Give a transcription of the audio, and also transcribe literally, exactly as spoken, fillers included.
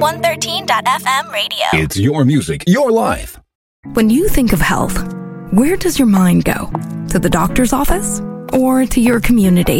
one thirteen dot f m radio. It's your music, your life. When you think of health, where does your mind go? To the doctor's office or to your community?